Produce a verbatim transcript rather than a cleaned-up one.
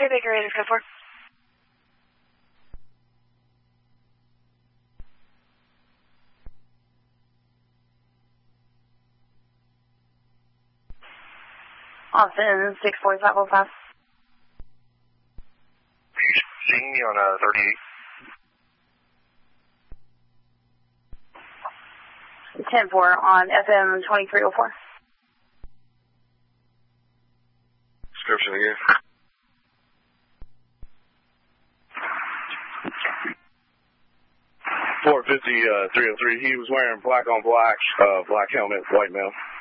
Cherry Baker Raiders, go for. Austin, six forty-five oh five. Seeing me on uh, thirty-eight. ten four on F M twenty-three oh four. Description again. four fifty, uh, three oh three. He was wearing black on black, uh, black helmet, white male.